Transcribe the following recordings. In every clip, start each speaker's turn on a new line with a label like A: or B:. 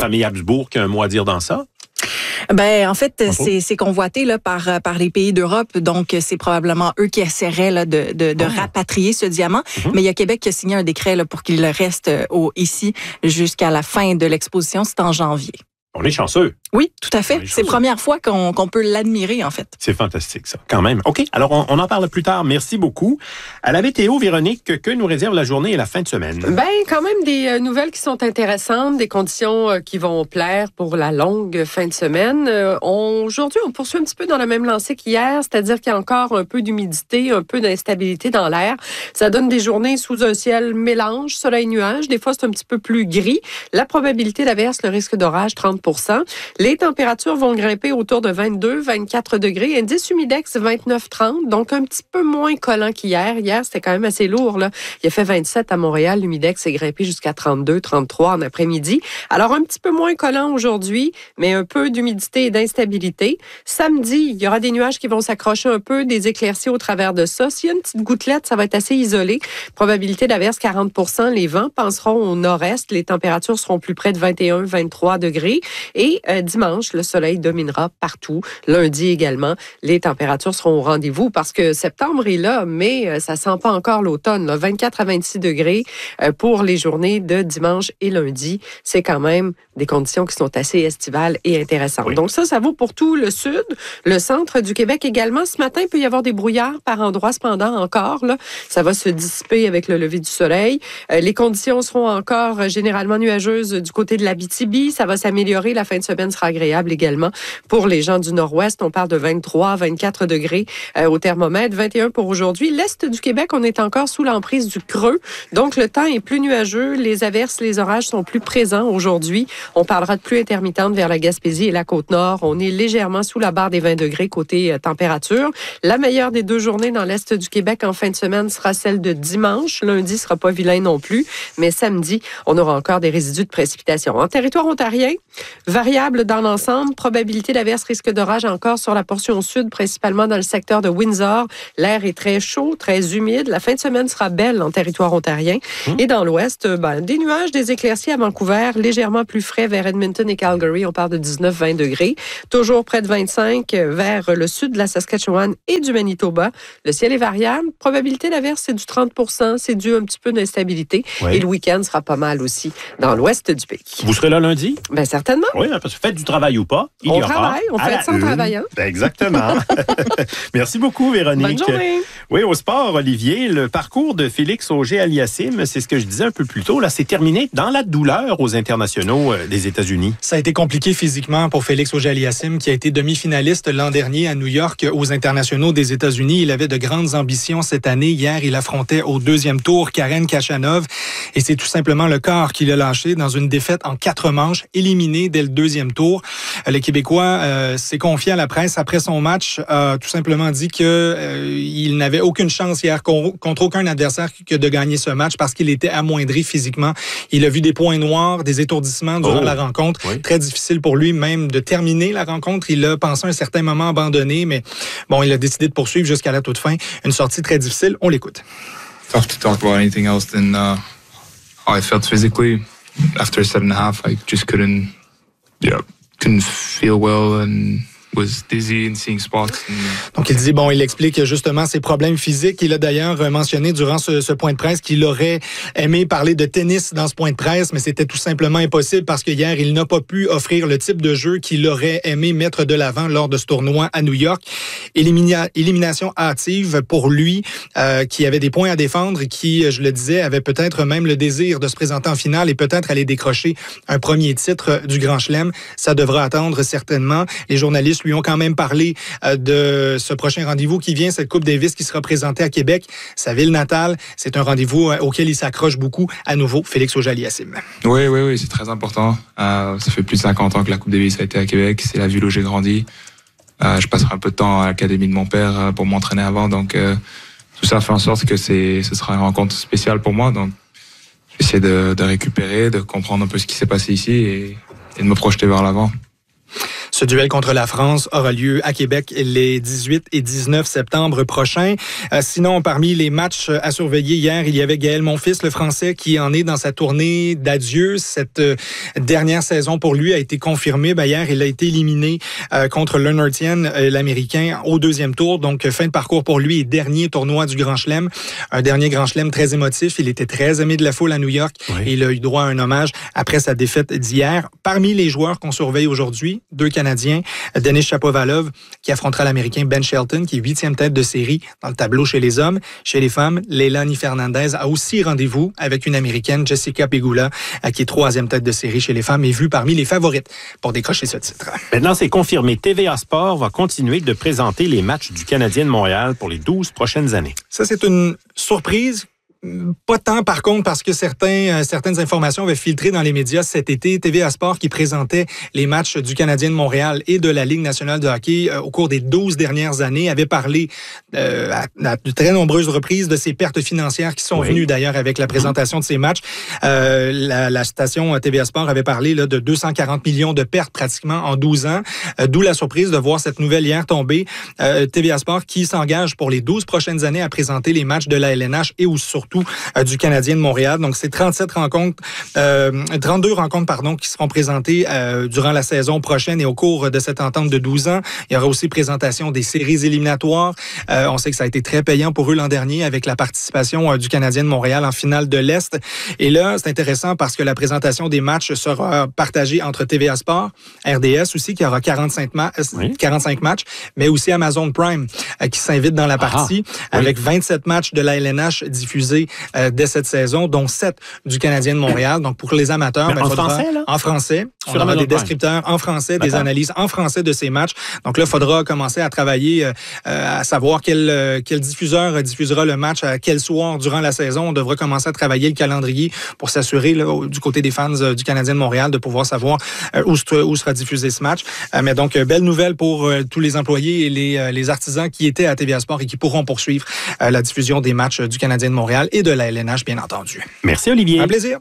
A: famille Habsbourg qui a un mot à dire dans ça?
B: Ben en fait, c'est convoité là par les pays d'Europe, donc c'est probablement eux qui essaieraient là de rapatrier ce diamant. Mais il y a Québec qui a signé un décret là pour qu'il reste ici jusqu'à la fin de l'exposition, c'est en janvier.
A: On est chanceux.
B: Oui, tout à fait. C'est la première fois qu'on peut l'admirer, en fait.
A: C'est fantastique, ça, quand même. OK, alors on en parle plus tard. Merci beaucoup. À la météo, Véronique, que nous réserve la journée et la fin de semaine?
C: Ben, quand même des nouvelles qui sont intéressantes, des conditions qui vont plaire pour la longue fin de semaine. Aujourd'hui, on poursuit un petit peu dans la même lancée qu'hier, c'est-à-dire qu'il y a encore un peu d'humidité, un peu d'instabilité dans l'air. Ça donne des journées sous un ciel mélange, soleil-nuage. Des fois, c'est un petit peu plus gris. La probabilité d'averse, le risque d'orage, 30%. Les températures vont grimper autour de 22-24 degrés. Indice humidex, 29-30, donc un petit peu moins collant qu'hier. Hier, c'était quand même assez lourd, là. Il a fait 27 à Montréal. L'humidex est grimpé jusqu'à 32-33 en après-midi. Alors, un petit peu moins collant aujourd'hui, mais un peu d'humidité et d'instabilité. Samedi, il y aura des nuages qui vont s'accrocher un peu, des éclaircies au travers de ça. S'il y a une petite gouttelette, ça va être assez isolé. Probabilité d'averse, 40%. Les vents passeront au nord-est. Les températures seront plus près de 21-23 degrés. Et dimanche, le soleil dominera partout. Lundi également, les températures seront au rendez-vous parce que septembre est là, mais ça sent pas encore l'automne. 24 à 26 degrés pour les journées de dimanche et lundi. C'est quand même des conditions qui sont assez estivales et intéressantes. Oui. Donc ça vaut pour tout le sud, le centre du Québec également. Ce matin, il peut y avoir des brouillards par endroits cependant encore. Là, ça va se dissiper avec le lever du soleil. Les conditions seront encore généralement nuageuses du côté de l'Abitibi. Ça va s'améliorer. La fin de semaine sera agréable également pour les gens du nord-ouest. On parle de 23, 24 degrés au thermomètre, 21 pour aujourd'hui. L'est du Québec, on est encore sous l'emprise du creux. Donc, le temps est plus nuageux. Les averses, les orages sont plus présents aujourd'hui. On parlera de pluie intermittente vers la Gaspésie et la Côte-Nord. On est légèrement sous la barre des 20 degrés côté température. La meilleure des deux journées dans l'est du Québec en fin de semaine sera celle de dimanche. Lundi sera pas vilain non plus. Mais samedi, on aura encore des résidus de précipitations. En territoire ontarien, variable dans l'ensemble, probabilité d'averse, risque d'orage encore sur la portion sud, principalement dans le secteur de Windsor. L'air est très chaud, très humide. La fin de semaine sera belle en territoire ontarien. Et dans l'ouest, des nuages, des éclaircies à Vancouver, légèrement plus frais vers Edmonton et Calgary. On parle de 19-20 degrés. Toujours près de 25 vers le sud de la Saskatchewan et du Manitoba. Le ciel est variable. Probabilité d'averse, c'est du 30%. C'est dû à un petit peu d'instabilité. Oui. Et le week-end sera pas mal aussi dans l'ouest du pays.
A: Vous serez là lundi?
C: Bien, certainement.
A: Oui, parce que faites du travail ou pas, il y aura.
C: Travaille, on fait ça en travaillant.
A: Exactement. Merci beaucoup, Véronique.
C: Bonne journée.
A: Oui, au sport, Olivier, le parcours de Félix Auger-Aliassime, c'est ce que je disais un peu plus tôt, là, c'est terminé dans la douleur aux internationaux des États-Unis.
D: Ça a été compliqué physiquement pour Félix Auger-Aliassime, qui a été demi-finaliste l'an dernier à New York aux internationaux des États-Unis. Il avait de grandes ambitions cette année. Hier, il affrontait au deuxième tour Karen Khachanov et c'est tout simplement le corps qui l'a lâché dans une défaite en 4 manches, éliminé dès le deuxième tour. Le Québécois s'est confié à la presse après son match, a tout simplement dit qu'il n'avait aucune chance hier contre aucun adversaire que de gagner ce match parce qu'il était amoindri physiquement. Il a vu des points noirs, des étourdissements durant la rencontre. Oui. Très difficile pour lui même de terminer la rencontre. Il a pensé à un certain moment abandonner, mais bon, il a décidé de poursuivre jusqu'à la toute fin. Une sortie très difficile. On l'écoute.
E: Tough to talk about anything else than how I felt physically. After a set and a half, I just couldn't feel well and was dizzy and seeing spots.
D: Donc, il explique justement ses problèmes physiques. Il a d'ailleurs mentionné durant ce point de presse qu'il aurait aimé parler de tennis dans ce point de presse, mais c'était tout simplement impossible parce que hier, il n'a pas pu offrir le type de jeu qu'il aurait aimé mettre de l'avant lors de ce tournoi à New York. Élimination hâtive pour lui, qui avait des points à défendre et qui, je le disais, avait peut-être même le désir de se présenter en finale et peut-être aller décrocher un premier titre du Grand Chelem. Ça devra attendre certainement. Les journalistes lui ont quand même parlé de ce prochain rendez-vous qui vient, cette Coupe Davis qui sera présentée à Québec, sa ville natale. C'est un rendez-vous auquel il s'accroche beaucoup. À nouveau, Félix Auger-Aliassime.
E: Oui, c'est très important. Ça fait plus de 50 ans que la Coupe Davis a été à Québec. C'est la ville où j'ai grandi. Je passerai un peu de temps à l'académie de mon père pour m'entraîner avant. Donc, tout ça fait en sorte que ce sera une rencontre spéciale pour moi. Donc, j'essaie de récupérer, de comprendre un peu ce qui s'est passé ici et de me projeter vers l'avant.
D: Ce duel contre la France aura lieu à Québec les 18 et 19 septembre prochains. Sinon, parmi les matchs à surveiller hier, il y avait Gaël Monfils, le Français, qui en est dans sa tournée d'adieu. Cette dernière saison pour lui a été confirmée. Hier, il a été éliminé contre Leonard Tien, l'Américain, au deuxième tour. Donc, fin de parcours pour lui et dernier tournoi du Grand Chelem. Un dernier Grand Chelem très émotif. Il était très aimé de la foule à New York et il a eu droit à un hommage après sa défaite d'hier. Parmi les joueurs qu'on surveille aujourd'hui, 2 Canadiens, Denis Shapovalov qui affrontera l'Américain Ben Shelton, qui est 8e tête de série dans le tableau chez les hommes. Chez les femmes, Leilani Fernandez a aussi rendez-vous avec une Américaine, Jessica Pegula, qui est 3e tête de série chez les femmes et vue parmi les favorites pour décrocher ce titre.
A: Maintenant, c'est confirmé. TVA Sport va continuer de présenter les matchs du Canadien de Montréal pour les 12 prochaines années.
D: Ça, c'est une surprise. Pas tant, par contre, parce que certaines informations avaient filtré dans les médias cet été. TVA Sport, qui présentait les matchs du Canadien de Montréal et de la Ligue nationale de hockey au cours des 12 dernières années, avait parlé à de très nombreuses reprises de ces pertes financières qui sont venues d'ailleurs avec la présentation de ces matchs. La station TVA Sport avait parlé là, de 240 millions de pertes pratiquement en 12 ans, d'où la surprise de voir cette nouvelle hier tomber. TVA Sport qui s'engage pour les 12 prochaines années à présenter les matchs de la LNH et ou surtout du Canadien de Montréal. Donc, c'est 32 rencontres, qui seront présentées durant la saison prochaine et au cours de cette entente de 12 ans. Il y aura aussi présentation des séries éliminatoires. On sait que ça a été très payant pour eux l'an dernier avec la participation du Canadien de Montréal en finale de l'Est. Et là, c'est intéressant parce que la présentation des matchs sera partagée entre TVA Sport, RDS aussi, qui aura 45 matchs, mais aussi Amazon Prime, qui s'invite dans la partie avec 27 matchs de la LNH diffusés dès cette saison, dont 7 du Canadien de Montréal. Donc, pour les amateurs,
A: français, là?
D: En français. On aura des descripteurs en français, des analyses en français de ces matchs. Donc là, il faudra commencer à travailler à savoir quel diffuseur diffusera le match à quel soir durant la saison. On devra commencer à travailler le calendrier pour s'assurer, là, du côté des fans du Canadien de Montréal, de pouvoir savoir où sera diffusé ce match. Mais donc, belle nouvelle pour tous les employés et les artisans qui étaient à TVA Sport et qui pourront poursuivre la diffusion des matchs du Canadien de Montréal et de la LNH, bien entendu.
A: Merci, Olivier.
D: Un plaisir.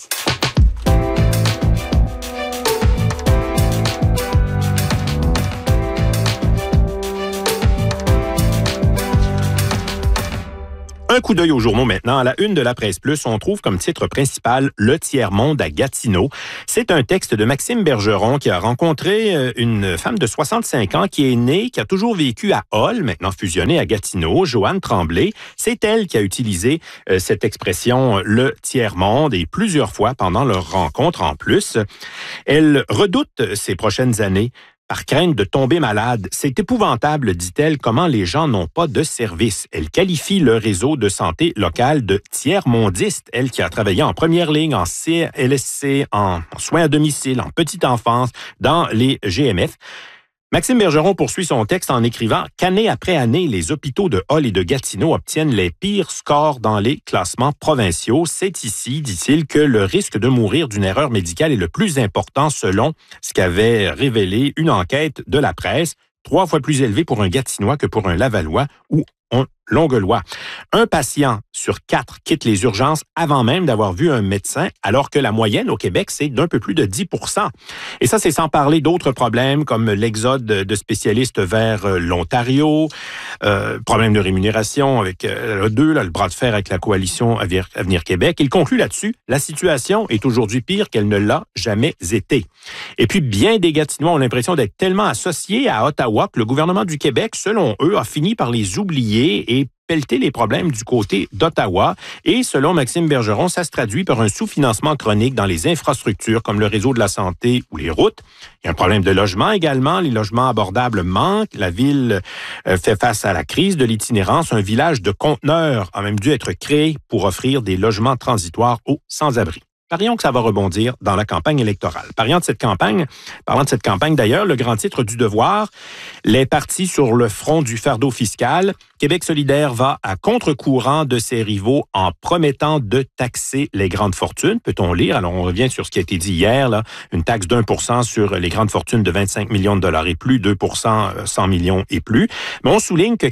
A: Un coup d'œil aux journaux maintenant. À la une de la Presse Plus, on trouve comme titre principal « Le tiers-monde à Gatineau ». C'est un texte de Maxime Bergeron qui a rencontré une femme de 65 ans qui est née, qui a toujours vécu à Hull, maintenant fusionnée à Gatineau, Joanne Tremblay. C'est elle qui a utilisé cette expression « le tiers-monde » et plusieurs fois pendant leur rencontre en plus. Elle redoute ces prochaines années par crainte de tomber malade. C'est épouvantable, dit-elle, comment les gens n'ont pas de service. Elle qualifie le réseau de santé local de tiers-mondiste, elle qui a travaillé en première ligne, en CLSC, en soins à domicile, en petite enfance, dans les GMF. Maxime Bergeron poursuit son texte en écrivant qu'année après année, les hôpitaux de Hull et de Gatineau obtiennent les pires scores dans les classements provinciaux. C'est ici, dit-il, que le risque de mourir d'une erreur médicale est le plus important selon ce qu'avait révélé une enquête de la presse, 3 fois plus élevé pour un Gatinois que pour un Lavallois ou un Longueuil. Un patient sur 4 quitte les urgences avant même d'avoir vu un médecin, alors que la moyenne au Québec, c'est d'un peu plus de 10%. Et ça, c'est sans parler d'autres problèmes comme l'exode de spécialistes vers l'Ontario, problème de rémunération avec le bras de fer avec la coalition Avenir Québec. Il conclut là-dessus, la situation est aujourd'hui pire qu'elle ne l'a jamais été. Et puis, bien des Gatinois ont l'impression d'être tellement associés à Ottawa que le gouvernement du Québec, selon eux, a fini par les oublier et pelleter les problèmes du côté d'Ottawa. Et selon Maxime Bergeron, ça se traduit par un sous-financement chronique dans les infrastructures comme le réseau de la santé ou les routes. Il y a un problème de logement également. Les logements abordables manquent. La ville fait face à la crise de l'itinérance. Un village de conteneurs a même dû être créé pour offrir des logements transitoires aux sans-abri. Parions que ça va rebondir dans la campagne électorale. Parlant de cette campagne d'ailleurs, le grand titre du Devoir, les partis sur le front du fardeau fiscal. Québec solidaire va à contre-courant de ses rivaux en promettant de taxer les grandes fortunes. Peut-on lire? Alors, on revient sur ce qui a été dit hier, là, une taxe d'1% sur les grandes fortunes de 25 millions de dollars et plus, 2%, 100 millions et plus. Mais on souligne que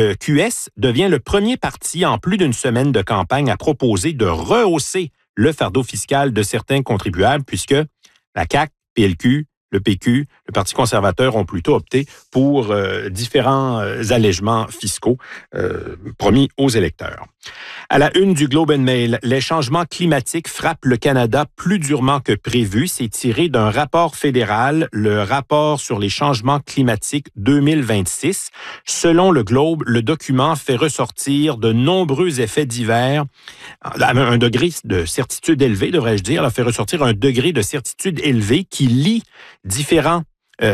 A: QS devient le premier parti en plus d'une semaine de campagne à proposer de rehausser le fardeau fiscal de certains contribuables, puisque la CAQ, PLQ, le PQ, le Parti conservateur ont plutôt opté pour différents allègements fiscaux promis aux électeurs. À la une du Globe and Mail, les changements climatiques frappent le Canada plus durement que prévu. C'est tiré d'un rapport fédéral, le rapport sur les changements climatiques 2026. Selon le Globe, le document fait ressortir de nombreux effets divers. Un degré de certitude élevé, devrais-je dire, fait ressortir un degré de certitude élevé qui lie différents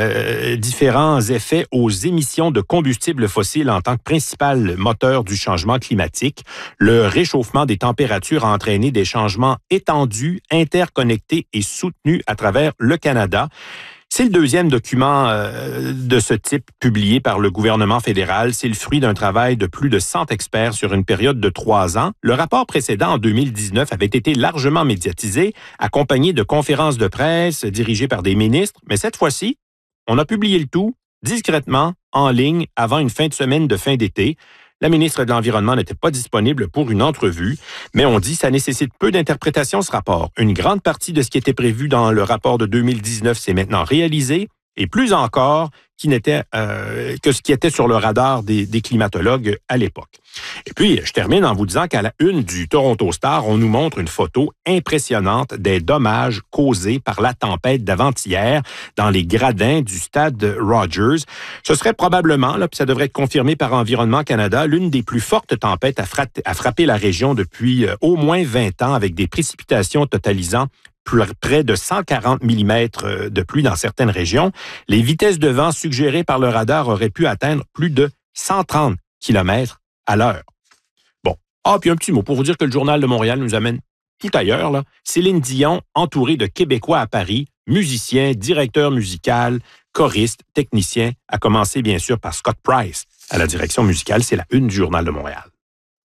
A: effets aux émissions de combustibles fossiles en tant que principal moteur du changement climatique. Le réchauffement des températures a entraîné des changements étendus, interconnectés et soutenus à travers le Canada. C'est le deuxième document de ce type publié par le gouvernement fédéral. C'est le fruit d'un travail de plus de 100 experts sur une période de 3 ans. Le rapport précédent, en 2019, avait été largement médiatisé, accompagné de conférences de presse dirigées par des ministres. Mais cette fois-ci, on a publié le tout discrètement, en ligne, avant une fin de semaine de fin d'été. La ministre de l'Environnement n'était pas disponible pour une entrevue, mais on dit que ça nécessite peu d'interprétation, ce rapport. Une grande partie de ce qui était prévu dans le rapport de 2019 s'est maintenant réalisé, et plus encore que ce qui était sur le radar des climatologues à l'époque. Et puis, je termine en vous disant qu'à la une du Toronto Star, on nous montre une photo impressionnante des dommages causés par la tempête d'avant-hier dans les gradins du stade Rogers. Ce serait probablement, puis ça devrait être confirmé par Environnement Canada, l'une des plus fortes tempêtes à frapper la région depuis au moins 20 ans, avec des précipitations totalisant près de 140 mm de pluie dans certaines régions. Les vitesses de vent suggérées par le radar auraient pu atteindre plus de 130 km à l'heure. Bon. Puis un petit mot pour vous dire que le Journal de Montréal nous amène tout ailleurs, là. Céline Dion, entourée de Québécois à Paris, musicien, directeur musical, choriste, technicien, a commencé bien sûr par Scott Price à la direction musicale. C'est la une du Journal de Montréal.